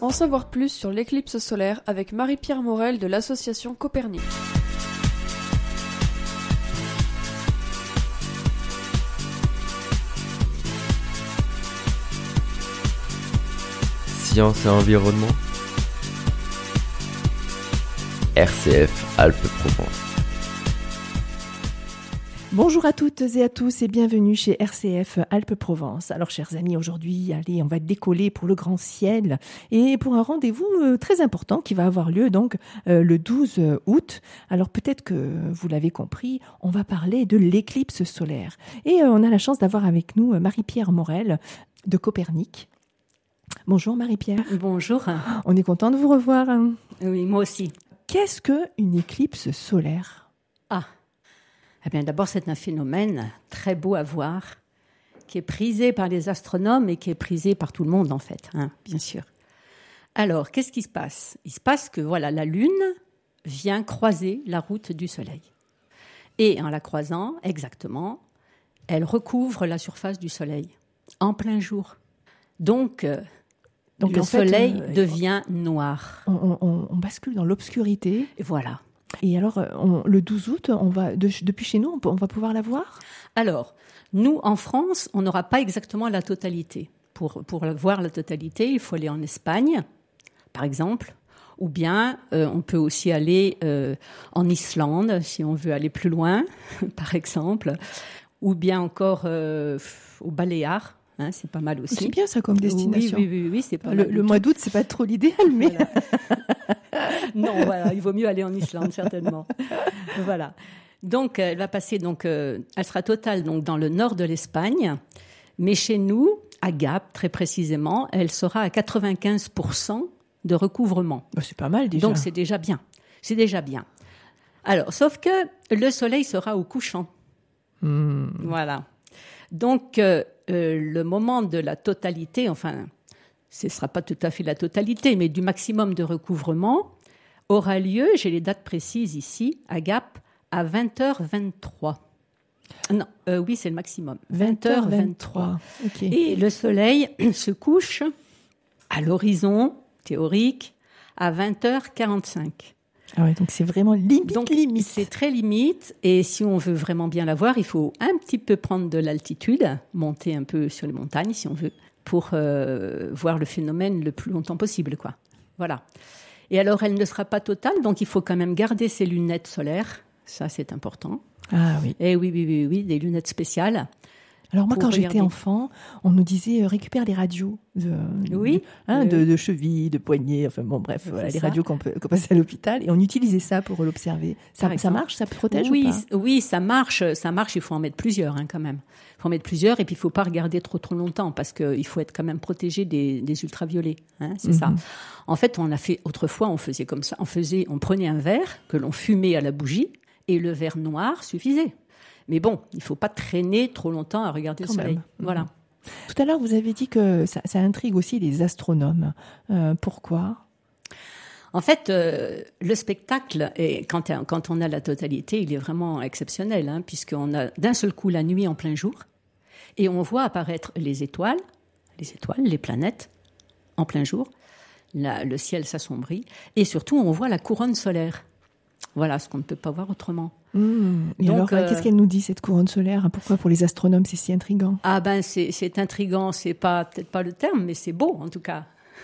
En savoir plus sur l'éclipse solaire avec Marie-Pierre Morel de l'association Copernic. Science et environnement. RCF Alpes-Provence. Bonjour à toutes et à tous et bienvenue chez RCF Alpes-Provence. Alors chers amis, aujourd'hui, allez, on va décoller pour le grand ciel et pour un rendez-vous très important qui va avoir lieu donc le 12 août. Alors peut-être que vous l'avez compris, on va parler de l'éclipse solaire. Et on a la chance d'avoir avec nous Marie-Pierre Morel de Copernic. Bonjour Marie-Pierre. Bonjour. On est content de vous revoir. Oui, moi aussi. Qu'est-ce qu'une éclipse solaire ? Eh bien, d'abord, c'est un phénomène très beau à voir, qui est prisé par les astronomes et qui est prisé par tout le monde, en fait, bien sûr. Alors, qu'est-ce qui se passe ? Il se passe que, voilà, la Lune vient croiser la route du Soleil. Et en la croisant, exactement, elle recouvre la surface du Soleil, en plein jour. Donc le Soleil devient noir. On bascule dans l'obscurité. Et voilà. Et alors, le 12 août, depuis chez nous, on va pouvoir la voir ? Alors, nous, en France, on n'aura pas exactement la totalité. Pour voir la totalité, il faut aller en Espagne, par exemple, ou bien on peut aussi aller en Islande, si on veut aller plus loin, par exemple, ou bien encore aux Baléares. C'est pas mal aussi. C'est bien ça comme destination. Oui, c'est pas mal. Le mois d'août, c'est pas trop l'idéal, mais... Voilà. Non, voilà, il vaut mieux aller en Islande, certainement. Voilà. Donc, elle va passer, elle sera totale donc, dans le nord de l'Espagne, mais chez nous, à Gap, très précisément, elle sera à 95% de recouvrement. C'est pas mal déjà. Donc, c'est déjà bien. C'est déjà bien. Alors, sauf que le soleil sera au couchant. Voilà. Donc, le moment de la totalité, enfin, ce ne sera pas tout à fait la totalité, mais du maximum de recouvrement, aura lieu, j'ai les dates précises ici, à Gap, à 20h23. Non, oui, c'est le maximum. 20h23. Okay. Et le soleil se couche à l'horizon théorique à 20h45. Ah ouais, donc c'est vraiment limite. C'est très limite. Et si on veut vraiment bien la voir, il faut un petit peu prendre de l'altitude, monter un peu sur les montagnes, si on veut, pour voir le phénomène le plus longtemps possible, quoi. Voilà. Et alors, elle ne sera pas totale, donc il faut quand même garder ses lunettes solaires. Ça, c'est important. Ah oui. Et oui, des lunettes spéciales. Alors moi, quand j'étais enfant, on nous disait récupère les radios de cheville, de poignet, enfin bon, bref, voilà, les radios qu'on passe à l'hôpital, et on utilisait ça pour l'observer. Ça marche, ça protège ou pas ? Oui, ça marche. Il faut en mettre plusieurs quand même. Il faut en mettre plusieurs, et puis il faut pas regarder trop longtemps parce qu'il faut être quand même protégé des ultraviolets. C'est ça. En fait, autrefois, on faisait comme ça. On prenait un verre que l'on fumait à la bougie, et le verre noir suffisait. Mais bon, il ne faut pas traîner trop longtemps à regarder le soleil. Voilà. Tout à l'heure, vous avez dit que ça intrigue aussi les astronomes. Pourquoi ? En fait, le spectacle, quand on a la totalité, il est vraiment exceptionnel, puisqu'on a d'un seul coup la nuit en plein jour, et on voit apparaître les étoiles, les planètes, en plein jour. Le ciel s'assombrit, et surtout, on voit la couronne solaire. Voilà, ce qu'on ne peut pas voir autrement. Et donc, alors, qu'est-ce qu'elle nous dit, cette couronne solaire ? Pourquoi, pour les astronomes, c'est si intriguant ? C'est intriguant, c'est peut-être pas le terme, mais c'est beau, en tout cas.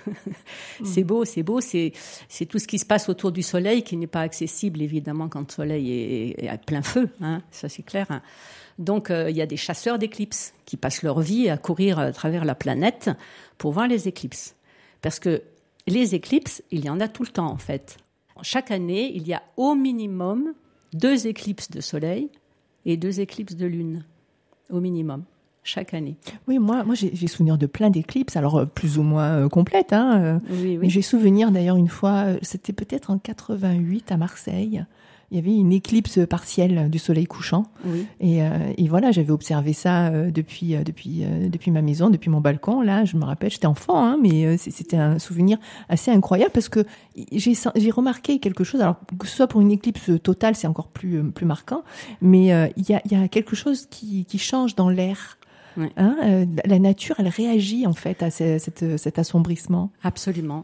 C'est beau, c'est tout ce qui se passe autour du Soleil qui n'est pas accessible, évidemment, quand le Soleil est à plein feu, ça c'est clair. Donc, il y a des chasseurs d'éclipses qui passent leur vie à courir à travers la planète pour voir les éclipses. Parce que les éclipses, il y en a tout le temps, en fait. Chaque année, il y a au minimum 2 éclipses de soleil et 2 éclipses de lune, au minimum, chaque année. Oui, moi j'ai souvenir de plein d'éclipses, alors plus ou moins complètes. Oui. Mais j'ai souvenir d'ailleurs une fois, c'était peut-être en 88 à Marseille. Il y avait une éclipse partielle du soleil couchant. Oui. Et voilà, j'avais observé ça depuis ma maison, depuis mon balcon. Là, je me rappelle, j'étais enfant, mais c'était un souvenir assez incroyable parce que j'ai remarqué quelque chose. Alors, que ce soit pour une éclipse totale, c'est encore plus marquant. Mais il y a quelque chose qui change dans l'air. Oui. La nature, elle réagit en fait à cet assombrissement. Absolument.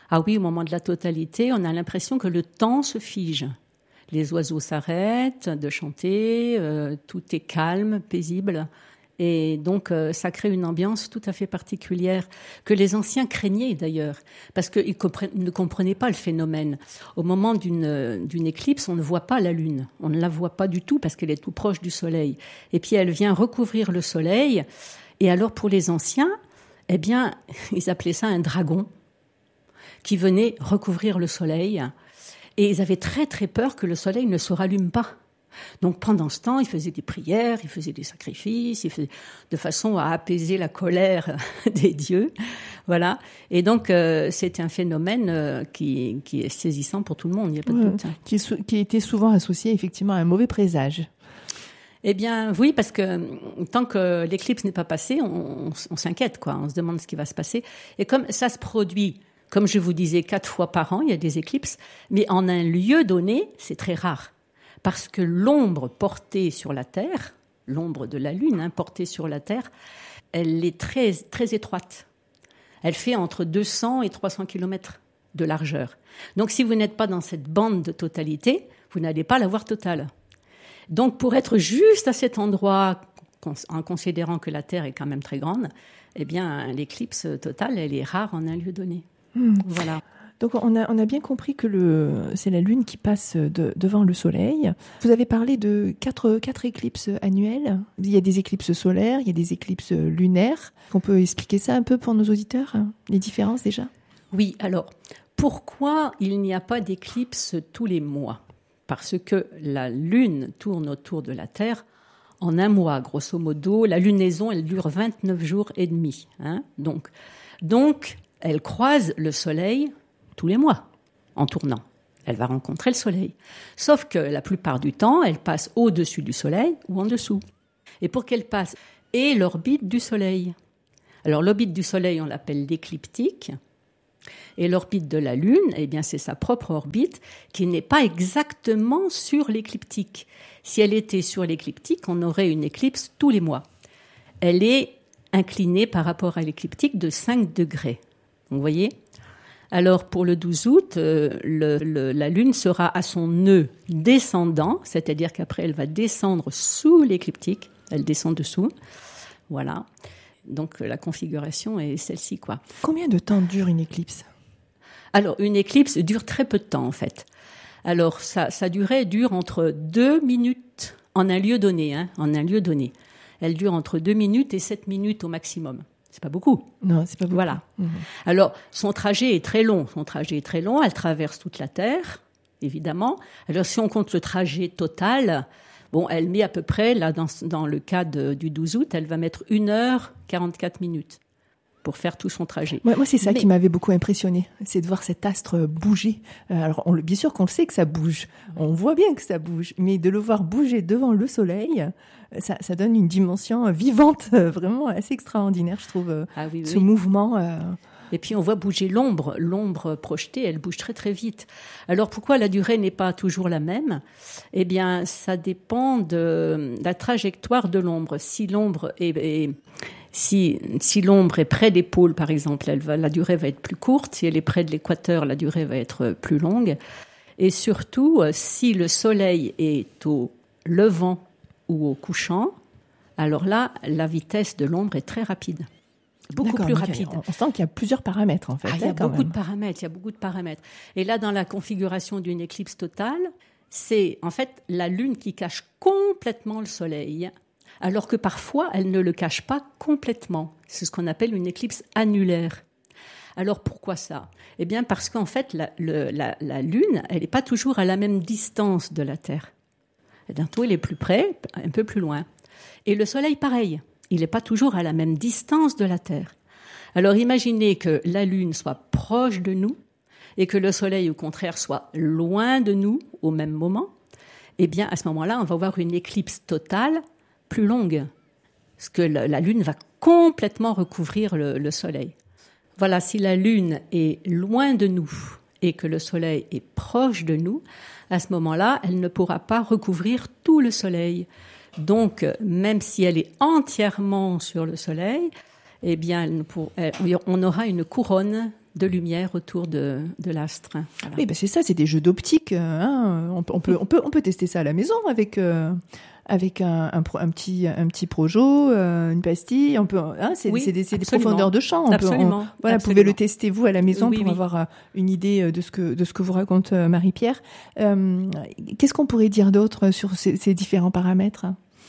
Ah oui, au moment de la totalité, on a l'impression que le temps se fige. Les oiseaux s'arrêtent de chanter, tout est calme, paisible. Et donc, ça crée une ambiance tout à fait particulière, que les anciens craignaient d'ailleurs, parce qu'ils ne comprenaient pas le phénomène. Au moment d'une éclipse, on ne voit pas la Lune. On ne la voit pas du tout parce qu'elle est tout proche du Soleil. Et puis, elle vient recouvrir le Soleil. Et alors, pour les anciens, eh bien, ils appelaient ça un dragon qui venait recouvrir le Soleil. Et ils avaient très, très peur que le Soleil ne se rallume pas. Donc pendant ce temps, ils faisaient des prières, ils faisaient des sacrifices, de façon à apaiser la colère des dieux. Voilà. Et donc c'est un phénomène qui est saisissant pour tout le monde, il n'y a pas de doute. Qui était souvent associé effectivement à un mauvais présage. Eh bien, oui, parce que tant que l'éclipse n'est pas passée, on s'inquiète, quoi. On se demande ce qui va se passer. Et comme ça se produit, comme je vous disais, 4 fois par an, il y a des éclipses, mais en un lieu donné, c'est très rare. Parce que l'ombre portée sur la Terre, l'ombre de la Lune portée sur la Terre, elle est très, très étroite. Elle fait entre 200 et 300 kilomètres de largeur. Donc si vous n'êtes pas dans cette bande de totalité, vous n'allez pas la voir totale. Donc pour être juste à cet endroit, en considérant que la Terre est quand même très grande, eh bien l'éclipse totale, elle est rare en un lieu donné. Voilà. Donc on a bien compris que c'est la Lune qui passe devant le Soleil. Vous avez parlé de quatre éclipses annuelles. Il y a des éclipses solaires, il y a des éclipses lunaires. On peut expliquer ça un peu pour nos auditeurs, les différences déjà ? Oui, alors pourquoi il n'y a pas d'éclipse tous les mois ? Parce que la Lune tourne autour de la Terre en un mois, grosso modo. La lunaison, elle dure 29 jours et demi. Donc, elle croise le Soleil tous les mois, en tournant. Elle va rencontrer le Soleil. Sauf que la plupart du temps, elle passe au-dessus du Soleil ou en dessous. Et pour qu'elle passe, et l'orbite du Soleil. Alors, l'orbite du Soleil, on l'appelle l'écliptique. Et l'orbite de la Lune, eh bien, c'est sa propre orbite qui n'est pas exactement sur l'écliptique. Si elle était sur l'écliptique, on aurait une éclipse tous les mois. Elle est inclinée par rapport à l'écliptique de 5 degrés. Vous voyez ? Alors, pour le 12 août, la Lune sera à son nœud descendant, c'est-à-dire qu'après, elle va descendre sous l'écliptique. Elle descend dessous. Voilà. Donc, la configuration est celle-ci, quoi. Combien de temps dure une éclipse ? Alors, une éclipse dure très peu de temps, en fait. Alors, sa durée dure entre 2 minutes en un lieu donné, en un lieu donné. Elle dure entre 2 minutes et 7 minutes au maximum. C'est pas beaucoup. Non, c'est pas beaucoup. Voilà. Alors, son trajet est très long. Elle traverse toute la Terre, évidemment. Alors, si on compte le trajet total, elle met à peu près, là, dans le cas du 12 août, elle va mettre 1h44 pour faire tout son trajet. Moi, c'est ça qui m'avait beaucoup impressionné, c'est de voir cet astre bouger. Alors, bien sûr qu'on le sait que ça bouge, on voit bien que ça bouge, mais de le voir bouger devant le Soleil, ça donne une dimension vivante, vraiment assez extraordinaire, je trouve, ce mouvement. Et puis on voit bouger l'ombre projetée, elle bouge très très vite. Alors pourquoi la durée n'est pas toujours la même ? Eh bien, ça dépend de la trajectoire de l'ombre. Si l'ombre est près des pôles, par exemple, la durée va être plus courte. Si elle est près de l'équateur, la durée va être plus longue. Et surtout, si le Soleil est au levant ou au couchant, alors là, la vitesse de l'ombre est très rapide. Beaucoup plus rapide. On sent qu'il y a plusieurs paramètres, en fait. Il y a beaucoup de paramètres. Et là, dans la configuration d'une éclipse totale, c'est en fait la Lune qui cache complètement le Soleil, alors que parfois, elle ne le cache pas complètement. C'est ce qu'on appelle une éclipse annulaire. Alors, pourquoi ça ? Eh bien, parce qu'en fait, la Lune, elle n'est pas toujours à la même distance de la Terre. D'un coup, elle est plus près, un peu plus loin. Et le Soleil, pareil. Il n'est pas toujours à la même distance de la Terre. Alors imaginez que la Lune soit proche de nous et que le Soleil, au contraire, soit loin de nous au même moment. Eh bien, à ce moment-là, on va voir une éclipse totale plus longue, parce que la Lune va complètement recouvrir le Soleil. Voilà, si la Lune est loin de nous et que le Soleil est proche de nous, à ce moment-là, elle ne pourra pas recouvrir tout le Soleil. Donc, même si elle est entièrement sur le Soleil, eh bien, on aura une couronne de lumière autour de l'astre. Voilà. Oui, c'est ça, c'est des jeux d'optique. On peut tester ça à la maison avec un petit projo, une pastille. C'est des profondeurs de champ. Absolument. Vous pouvez le tester vous à la maison pour avoir une idée de ce que vous raconte Marie-Pierre. Qu'est-ce qu'on pourrait dire d'autre sur ces différents paramètres ?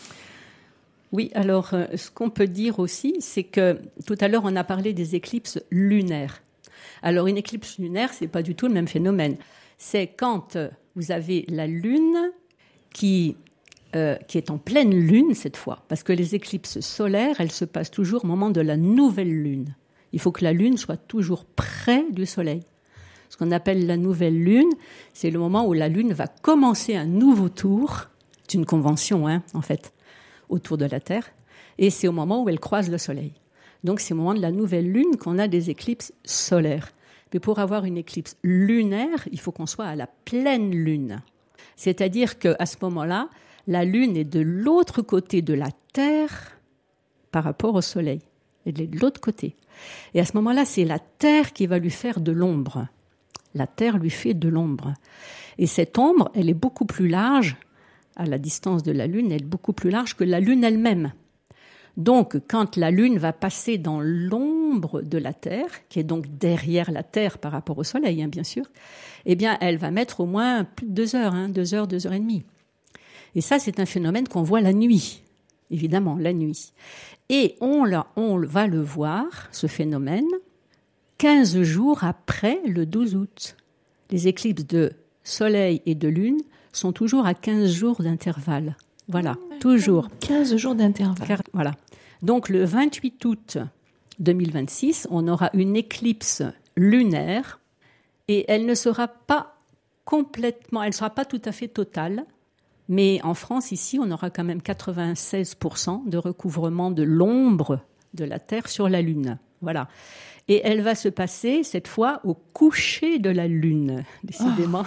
Oui, alors ce qu'on peut dire aussi, c'est que tout à l'heure on a parlé des éclipses lunaires. Alors une éclipse lunaire, c'est pas du tout le même phénomène. C'est quand vous avez la Lune qui est en pleine Lune cette fois, parce que les éclipses solaires, elles se passent toujours au moment de la nouvelle Lune. Il faut que la Lune soit toujours près du Soleil. Ce qu'on appelle la nouvelle Lune, c'est le moment où la Lune va commencer un nouveau tour. C'est une convention, en fait, autour de la Terre, et c'est au moment où elle croise le Soleil. Donc c'est au moment de la nouvelle Lune qu'on a des éclipses solaires. Mais pour avoir une éclipse lunaire, il faut qu'on soit à la pleine Lune. C'est-à-dire qu'à ce moment-là, la Lune est de l'autre côté de la Terre par rapport au Soleil. Elle est de l'autre côté. Et à ce moment-là, c'est la Terre qui va lui faire de l'ombre. La Terre lui fait de l'ombre. Et cette ombre, elle est beaucoup plus large, à la distance de la Lune, elle est beaucoup plus large que la Lune elle-même. Donc, quand la Lune va passer dans l'ombre de la Terre, qui est donc derrière la Terre par rapport au Soleil, bien sûr, eh bien, elle va mettre au moins plus de 2 heures, 2 heures, 2 heures et demie. Et ça, c'est un phénomène qu'on voit la nuit, évidemment, la nuit. Et on va le voir, ce phénomène, 15 jours après le 12 août. Les éclipses de Soleil et de Lune sont toujours à 15 jours d'intervalle. Voilà, toujours. 15 jours d'intervalle. Voilà. Donc, le 28 août 2026, on aura une éclipse lunaire et elle ne sera pas complètement, elle ne sera pas tout à fait totale, mais en France, ici, on aura quand même 96% de recouvrement de l'ombre de la Terre sur la Lune. Voilà. Et elle va se passer, cette fois, au coucher de la Lune. Décidément,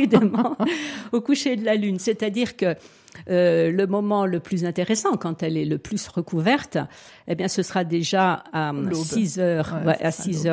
au coucher de la Lune. C'est-à-dire que le moment le plus intéressant, quand elle est le plus recouverte, eh bien, ce sera déjà à 6h, à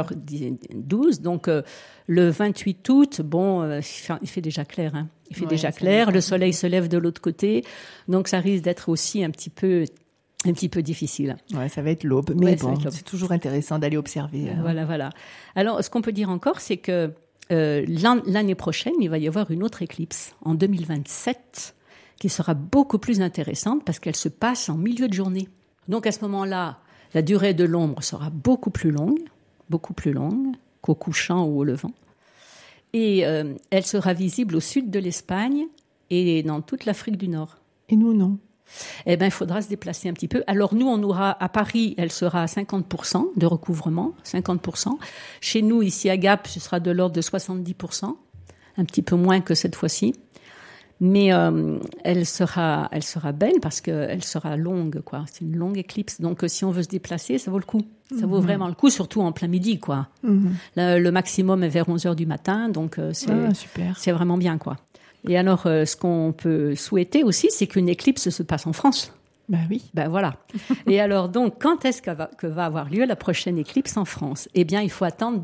6h12. Donc, le 28 août, il fait déjà clair, Il fait déjà clair. Le soleil se lève de l'autre côté. Donc, ça risque d'être aussi un petit peu difficile. Ouais, ça va être l'aube. Mais c'est toujours intéressant d'aller observer. Voilà. Alors, ce qu'on peut dire encore, c'est que l'année prochaine, il va y avoir une autre éclipse, en 2027, qui sera beaucoup plus intéressante parce qu'elle se passe en milieu de journée. Donc, à ce moment-là, la durée de l'ombre sera beaucoup plus longue qu'au couchant ou au levant. Et elle sera visible au sud de l'Espagne et dans toute l'Afrique du Nord. Et nous, non. Eh bien, il faudra se déplacer un petit peu. Alors, nous, on aura, à Paris, elle sera à 50% de recouvrement, 50%. Chez nous, ici à Gap, ce sera de l'ordre de 70%, un petit peu moins que cette fois-ci. Mais elle sera belle parce qu'elle sera longue, quoi. C'est une longue éclipse. Donc, si on veut se déplacer, ça vaut le coup. Ça vaut vraiment le coup, surtout en plein midi, quoi. Le maximum est vers 11h du matin, donc c'est vraiment bien, quoi. Et alors, ce qu'on peut souhaiter aussi, c'est qu'une éclipse se passe en France. Ben oui. Ben voilà. Et alors, donc, quand est-ce que va avoir lieu la prochaine éclipse en France ? Eh bien, il faut attendre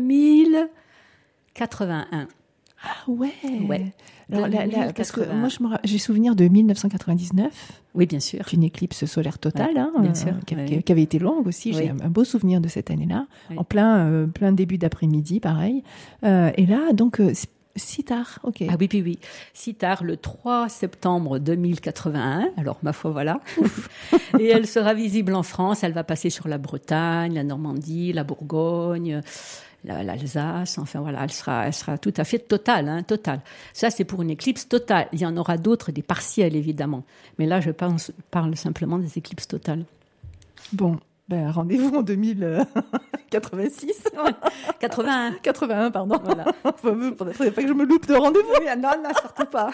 2081. Ah ouais. Alors, parce que moi, j'ai souvenir de 1999. Oui, bien sûr. Une éclipse solaire totale, bien sûr, qui avait été longue aussi. Oui. J'ai un beau souvenir de cette année-là, en plein début d'après-midi, pareil. Et là, donc, si tard, ok. Ah oui. Si tard, le 3 septembre 2081. Alors, ma foi, voilà. Et elle sera visible en France. Elle va passer sur la Bretagne, la Normandie, la Bourgogne, l'Alsace, enfin voilà, elle sera tout à fait totale. Ça, c'est pour une éclipse totale. Il y en aura d'autres, des partielles évidemment. Mais là, je parle simplement des éclipses totales. Bon, rendez-vous en 2086. 81, pardon. Voilà. Faudrait pas que je me loupe de rendez-vous. Non, surtout pas.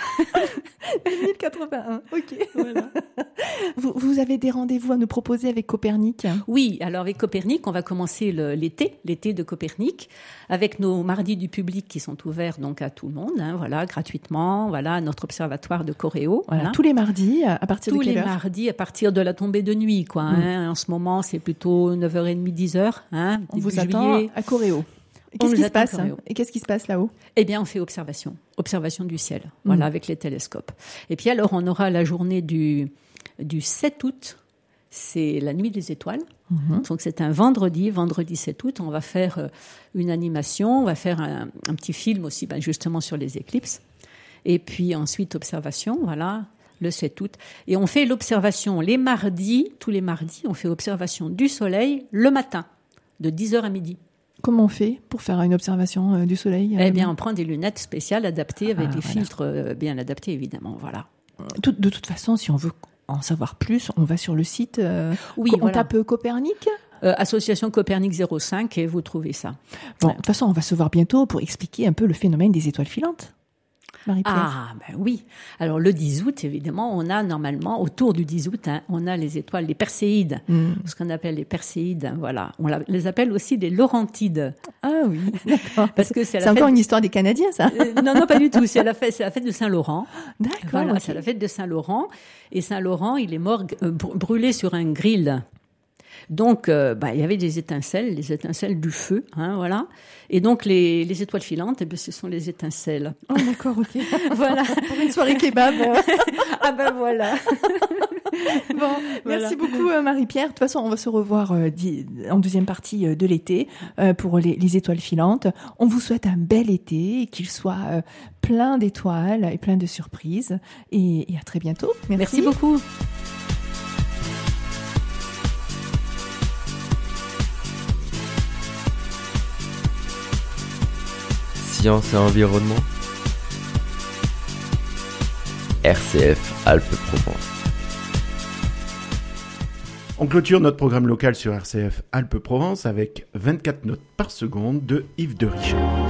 2081, ok. Voilà. Vous avez des rendez-vous à nous proposer avec Copernic ? Oui, alors avec Copernic, on va commencer l'été de Copernic, avec nos mardis du public qui sont ouverts donc à tout le monde, gratuitement, à notre observatoire de Coréo. Voilà. Tous les mardis, à partir de quelle heure ? Tous les mardis, à partir de la tombée de nuit, quoi. En ce moment, c'est plutôt 9h30, 10h. On vous attend à Coréo. Et qu'est-ce qui se passe Et qu'est-ce qui se passe là-haut? Eh bien, on fait observation du ciel, voilà, avec les télescopes. Et puis alors, on aura la journée du 7 août, c'est la nuit des étoiles. Donc c'est un vendredi 7 août, on va faire une animation, on va faire un petit film aussi, justement sur les éclipses. Et puis ensuite, observation, voilà, le 7 août. Et on fait l'observation tous les mardis, on fait observation du soleil le matin, de 10h à midi. Comment on fait pour faire une observation du soleil? Eh bien, on prend des lunettes spéciales adaptées avec des filtres bien adaptés, évidemment, voilà. De toute façon, si on veut en savoir plus, on va sur le site, on tape Copernic Association Copernic 05 et vous trouvez ça. Bon, de toute façon, on va se voir bientôt pour expliquer un peu le phénomène des étoiles filantes. Marie-Pierre. Oui. Alors, le 10 août, évidemment, on a normalement, autour du 10 août, on a les étoiles, les perséides. Ce qu'on appelle les perséides, voilà. On les appelle aussi des Laurentides. Ah oui, d'accord. Parce que c'est encore une histoire des Canadiens, ça. Non, pas du tout. C'est la fête de Saint-Laurent. D'accord. Voilà, okay. C'est la fête de Saint-Laurent. Et Saint-Laurent, il est mort brûlé sur un grill. Donc, il y avait des étincelles, les étincelles du feu, voilà. Et donc, les étoiles filantes, ce sont les étincelles. Oh, d'accord, ok. Voilà. Pour une soirée kebab. Voilà. Bon, merci beaucoup Marie-Pierre. De toute façon, on va se revoir en deuxième partie de l'été pour les étoiles filantes. On vous souhaite un bel été, qu'il soit plein d'étoiles et plein de surprises. Et à très bientôt. Merci beaucoup. Science et environnement. RCF Alpes-Provence. On clôture notre programme local sur RCF Alpes-Provence avec 24 notes par seconde de Yves de Richard.